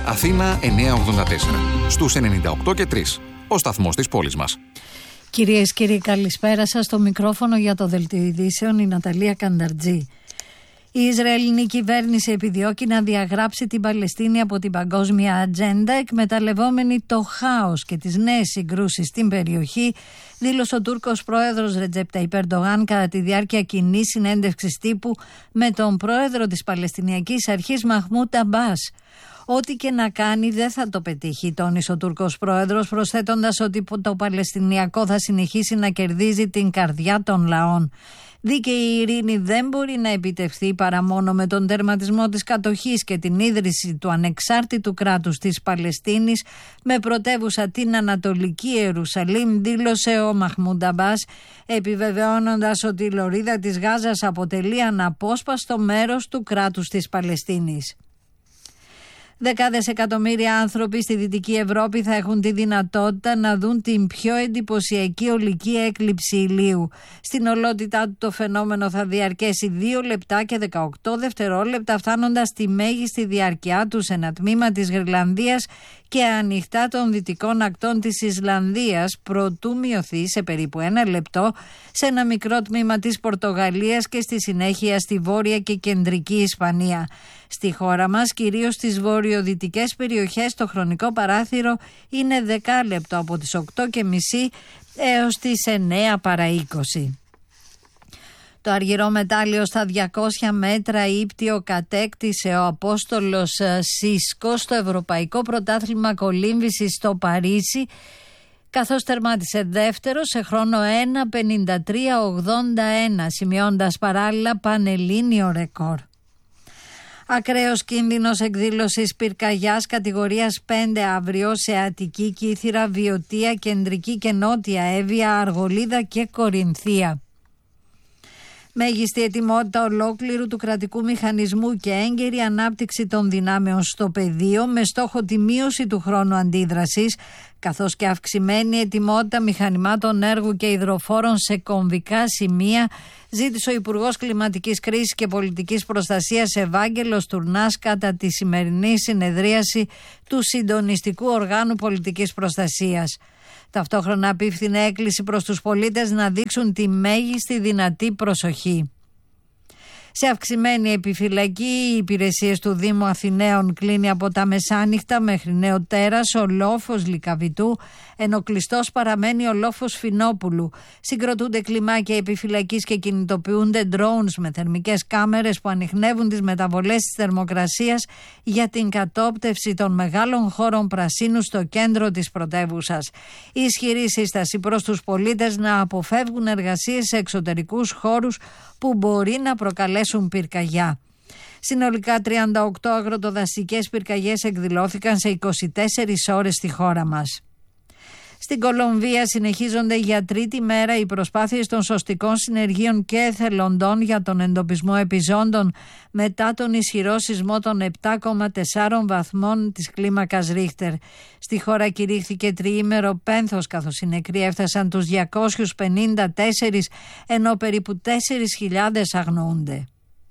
Αθήνα 984. Στους 98 και 3. Ο σταθμός της πόλης μας. Κυρίες και κύριοι, καλησπέρα σας. Στο μικρόφωνο για το Δελτίο Ειδήσεων η Ναταλία Κανταρτζή. Η Ισραηλινή κυβέρνηση επιδιώκει να διαγράψει την Παλαιστίνη από την παγκόσμια ατζέντα, εκμεταλλευόμενη το χάος και τις νέες συγκρούσεις στην περιοχή, δήλωσε ο Τούρκος πρόεδρος Ρετζέπ Ταϊπ Ερντογάν κατά τη διάρκεια κοινής συνέντευξης τύπου με τον πρόεδρο της Παλαιστινιακής Αρχής Μαχμούντ Αμπάς. Ό,τι και να κάνει δεν θα το πετύχει, τόνισε ο Τούρκος πρόεδρος, προσθέτοντας ότι το Παλαιστινιακό θα συνεχίσει να κερδίζει την καρδιά των λαών. Δίκαιη ειρήνη δεν μπορεί να επιτευχθεί παρά μόνο με τον τερματισμό της κατοχής και την ίδρυση του ανεξάρτητου κράτους της Παλαιστίνης με πρωτεύουσα την Ανατολική Ιερουσαλήμ, δήλωσε ο Μαχμούντ Αμπάς, επιβεβαιώνοντας ότι η λωρίδα της Γάζας αποτελεί αναπόσπαστο μέρος του κράτους της Παλαιστίνης. Δεκάδες εκατομμύρια άνθρωποι στη Δυτική Ευρώπη θα έχουν τη δυνατότητα να δουν την πιο εντυπωσιακή ολική έκλειψη ηλίου. Στην ολότητά του το φαινόμενο θα διαρκέσει 2 λεπτά και 18 δευτερόλεπτα, φτάνοντας στη μέγιστη διάρκεια του σε ένα τμήμα της Γροιλανδίας και ανοιχτά των δυτικών ακτών της Ισλανδίας, προτού μειωθεί σε περίπου 1 λεπτό σε ένα μικρό τμήμα της Πορτογαλίας και στη συνέχεια στη βόρεια και κεντρική Ισπανία. Στη χώρα μας, κυρίως στις βορειοδυτικές περιοχές, το χρονικό παράθυρο είναι 10 λεπτό από τις 8.30 έως τις 9 παρά 20. Το αργυρό μετάλλιο στα 200 μέτρα ύπτιο κατέκτησε ο Απόστολος Σίσκος στο Ευρωπαϊκό Πρωτάθλημα Κολύμβησης στο Παρίσι, καθώς τερμάτισε δεύτερο σε χρόνο 1.53.81, σημειώντας παράλληλα πανελλήνιο ρεκόρ. Ακραίος κίνδυνος εκδήλωσης πυρκαγιάς κατηγορίας 5 αύριο σε Αττική, Κύθυρα, Βιωτία, Κεντρική και Νότια Εύβοια, Αργολίδα και Κορινθία. Μέγιστη ετοιμότητα ολόκληρου του κρατικού μηχανισμού και έγκαιρη ανάπτυξη των δυνάμεων στο πεδίο με στόχο τη μείωση του χρόνου αντίδρασης, καθώς και αυξημένη ετοιμότητα μηχανημάτων έργου και υδροφόρων σε κομβικά σημεία, ζήτησε ο Υπουργός Κλιματικής Κρίσης και Πολιτικής Προστασίας Ευάγγελος Τουρνάς κατά τη σημερινή συνεδρίαση του Συντονιστικού Οργάνου Πολιτικής Προστασίας. Ταυτόχρονα απίφθινε έκκληση προς τους πολίτες να δείξουν τη μέγιστη δυνατή προσοχή. Σε αυξημένη επιφυλακή, οι υπηρεσίες του Δήμου Αθηναίων κλείνει από τα μεσάνυχτα μέχρι νέο τέρας ο λόφος Λυκαβητού, ενώ κλειστός παραμένει ο λόφος Φινόπουλου. Συγκροτούνται κλιμάκια επιφυλακής και κινητοποιούνται drones με θερμικές κάμερες που ανιχνεύουν τις μεταβολές της θερμοκρασίας για την κατόπτευση των μεγάλων χώρων πρασίνου στο κέντρο της πρωτεύουσας. Η ισχυρή σύσταση προς τους πολίτες να αποφεύγουν εργασίες σε εξωτερικούς χώρους που μπορεί να προκαλέσουν πυρκαγιά. Συνολικά 38 αγροτοδασικές πυρκαγιές εκδηλώθηκαν σε 24 ώρες στη χώρα μας. Στην Κολομβία συνεχίζονται για τρίτη μέρα οι προσπάθειες των σωστικών συνεργείων και εθελοντών για τον εντοπισμό επιζώντων μετά τον ισχυρό σεισμό των 7,4 βαθμών της κλίμακας Ρίχτερ. Στη χώρα κηρύχθηκε τριήμερο πένθος, καθώς οι νεκροί έφτασαν τους 254, ενώ περίπου 4.000 αγνοούνται.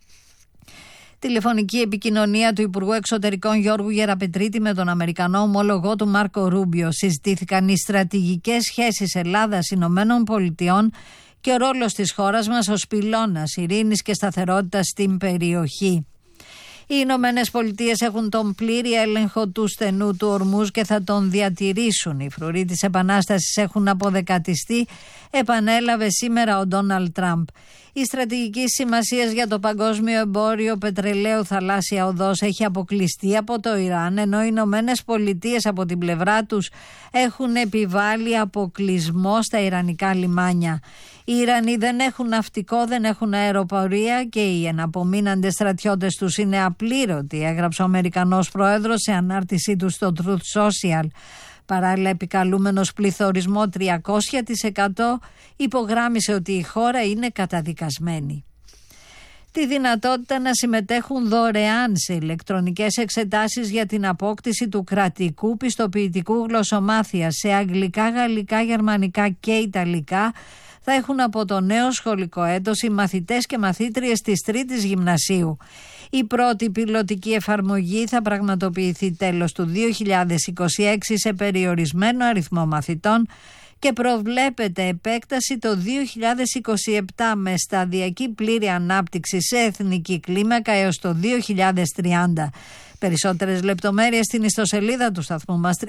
Τηλεφωνική επικοινωνία του Υπουργού Εξωτερικών Γιώργου Γεραπετρίτη με τον Αμερικανό ομόλογό του Μάρκο Ρούμπιο. Συζητήθηκαν οι στρατηγικές σχέσεις Ελλάδας-Ηνωμένων Πολιτειών και ο ρόλος της χώρας μας ως πυλώνας ειρήνης και σταθερότητας στην περιοχή. Οι Ηνωμένες Πολιτείες έχουν τον πλήρη έλεγχο του στενού του Ορμούζ και θα τον διατηρήσουν. Οι φρουροί της Επανάστασης έχουν αποδεκατιστεί, επανέλαβε σήμερα ο Ντόναλντ Τραμπ. Η στρατηγική σημασία για το παγκόσμιο εμπόριο πετρελαίου θαλάσσια οδός έχει αποκλειστεί από το Ιράν, ενώ οι Ηνωμένες Πολιτείες από την πλευρά τους έχουν επιβάλει αποκλεισμό στα ιρανικά λιμάνια. Οι Ιρανοί δεν έχουν ναυτικό, δεν έχουν αεροπορία και οι εναπομείναντες στρατιώτες τους είναι απλήρωτοι, έγραψε ο Αμερικανός πρόεδρος σε ανάρτησή του στο Truth Social. Παράλληλα, επικαλούμενος πληθωρισμό 300%, υπογράμμισε ότι η χώρα είναι καταδικασμένη. Τη δυνατότητα να συμμετέχουν δωρεάν σε ηλεκτρονικές εξετάσεις για την απόκτηση του κρατικού πιστοποιητικού γλωσσομάθειας σε αγγλικά, γαλλικά, γερμανικά και ιταλικά θα έχουν από το νέο σχολικό έτος οι μαθητές και μαθήτριες της 3ης Γυμνασίου. Η πρώτη πιλωτική εφαρμογή θα πραγματοποιηθεί τέλος του 2026 σε περιορισμένο αριθμό μαθητών και προβλέπεται επέκταση το 2027 με σταδιακή πλήρη ανάπτυξη σε εθνική κλίμακα έως το 2030. Περισσότερες λεπτομέρειες στην ιστοσελίδα του σταθμού μας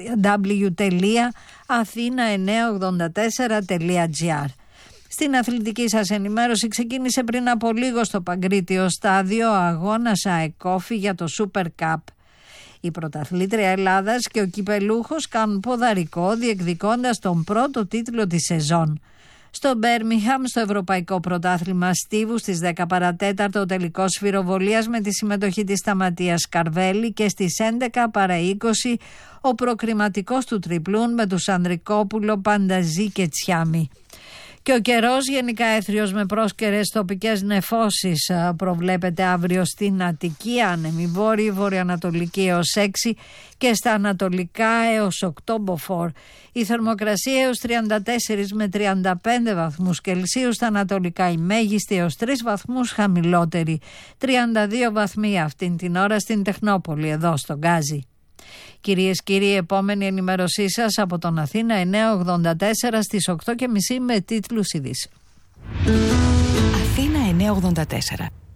www.athena984.gr. Στην αθλητική σας ενημέρωση ξεκίνησε πριν από λίγο στο Παγκρίτιο στάδιο αγώνας ΑΕΚΟΦΗ για το Super Cup. Η πρωταθλήτρια Ελλάδας και ο κυπελούχος κάνουν ποδαρικό διεκδικώντας τον πρώτο τίτλο της σεζόν. Στο Μπέρμιγχαμ, στο Ευρωπαϊκό Πρωτάθλημα Στίβου, στις 10 παρατέταρτο ο τελικός σφυροβολίας με τη συμμετοχή της Σταματίας Καρβέλη και στις 11 παρά 20 ο προκριματικός του τριπλούν με τους Ανδρικόπουλο, Πανταζή και Τσιάμι. Και ο καιρός γενικά έθριος με πρόσκαιρες τοπικές νεφώσεις προβλέπεται αύριο στην Αττική, άνεμη βόρειη, βορειοανατολική έως 6 και στα ανατολικά έως 8 μποφόρ. Η θερμοκρασία έως 34 με 35 βαθμούς Κελσίου, στα ανατολικά η μέγιστη έως 3 βαθμούς χαμηλότερη. 32 βαθμοί αυτήν την ώρα στην Τεχνόπολη, εδώ στο Γκάζι. Κυρίες και κύριοι, επόμενη ενημέρωσή σας από τον Αθήνα 984 στις 8.30 με τίτλους ειδήσεων. Αθήνα 984.